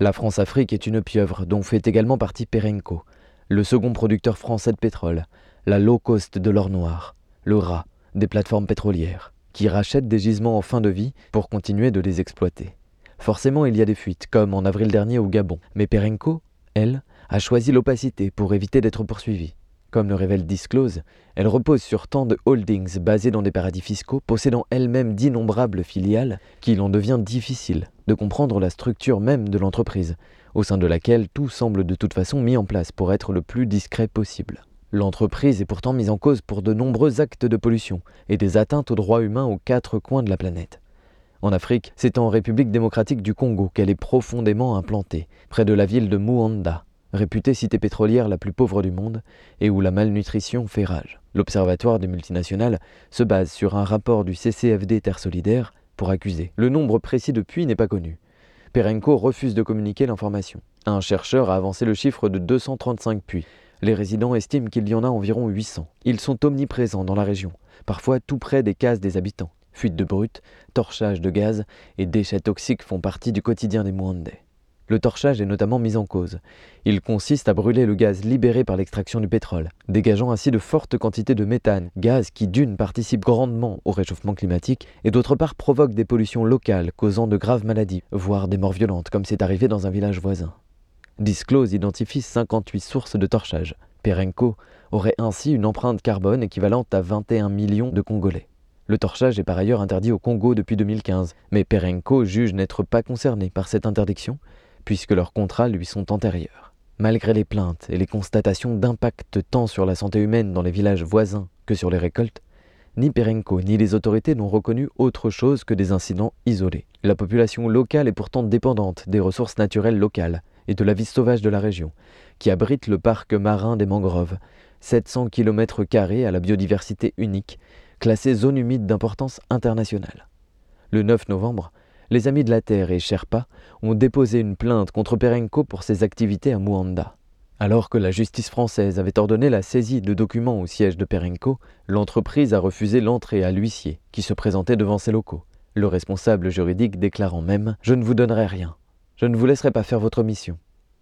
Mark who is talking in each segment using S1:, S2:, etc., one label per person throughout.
S1: La France-Afrique est une pieuvre dont fait également partie Perenco, le second producteur français de pétrole, la low cost de l'or noir, le rat des plateformes pétrolières, qui rachètent des gisements en fin de vie pour continuer de les exploiter. Forcément, il y a des fuites, comme en avril dernier au Gabon, mais Perenco, elle, a choisi l'opacité pour éviter d'être poursuivie. Comme le révèle Disclose, elle repose sur tant de holdings basés dans des paradis fiscaux, possédant elle-même d'innombrables filiales, qu'il en devient difficile de comprendre la structure même de l'entreprise, au sein de laquelle tout semble de toute façon mis en place pour être le plus discret possible. L'entreprise est pourtant mise en cause pour de nombreux actes de pollution et des atteintes aux droits humains aux quatre coins de la planète. En Afrique, c'est en République démocratique du Congo qu'elle est profondément implantée, près de la ville de Muanda, réputée cité pétrolière la plus pauvre du monde et où la malnutrition fait rage. L'Observatoire des multinationales se base sur un rapport du CCFD Terre Solidaire pour accuser. Le nombre précis de puits n'est pas connu. Perenco refuse de communiquer l'information. Un chercheur a avancé le chiffre de 235 puits. Les résidents estiment qu'il y en a environ 800. Ils sont omniprésents dans la région, parfois tout près des cases des habitants. Fuites de brut, torchage de gaz et déchets toxiques font partie du quotidien des Mwandais. Le torchage est notamment mis en cause. Il consiste à brûler le gaz libéré par l'extraction du pétrole, dégageant ainsi de fortes quantités de méthane, gaz qui d'une participe grandement au réchauffement climatique et d'autre part provoque des pollutions locales causant de graves maladies, voire des morts violentes comme c'est arrivé dans un village voisin. Disclose identifie 58 sources de torchage. Perenco aurait ainsi une empreinte carbone équivalente à 21 millions de Congolais. Le torchage est par ailleurs interdit au Congo depuis 2015, mais Perenco juge n'être pas concerné par cette interdiction, puisque leurs contrats lui sont antérieurs. Malgré les plaintes et les constatations d'impact tant sur la santé humaine dans les villages voisins que sur les récoltes, ni Perenco ni les autorités n'ont reconnu autre chose que des incidents isolés. La population locale est pourtant dépendante des ressources naturelles locales et de la vie sauvage de la région, qui abrite le parc marin des mangroves, 700 km² à la biodiversité unique, classée zone humide d'importance internationale. Le 9 novembre, les Amis de la Terre et Sherpa ont déposé une plainte contre Perenco pour ses activités à Muanda. Alors que la justice française avait ordonné la saisie de documents au siège de Perenco, l'entreprise a refusé l'entrée à l'huissier qui se présentait devant ses locaux. Le responsable juridique déclarant même « Je ne vous donnerai rien. Je ne vous laisserai pas faire votre mission ».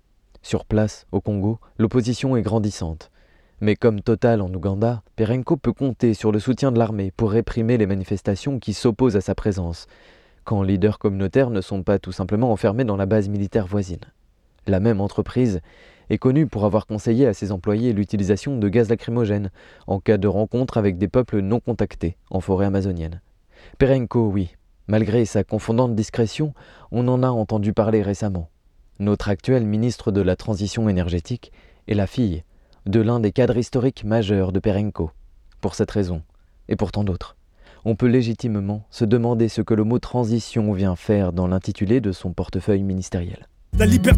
S1: Sur place, au Congo, l'opposition est grandissante. Mais comme Total en Ouganda, Perenco peut compter sur le soutien de l'armée pour réprimer les manifestations qui s'opposent à sa présence, quand leaders communautaires ne sont pas tout simplement enfermés dans la base militaire voisine. La même entreprise est connue pour avoir conseillé à ses employés l'utilisation de gaz lacrymogène en cas de rencontre avec des peuples non contactés en forêt amazonienne. Perenco, oui, malgré sa confondante discrétion, on en a entendu parler récemment. Notre actuel ministre de la Transition énergétique est la fille de l'un des cadres historiques majeurs de Perenco. Pour cette raison, et pour tant d'autres, on peut légitimement se demander ce que le mot transition vient faire dans l'intitulé de son portefeuille ministériel.
S2: La liberté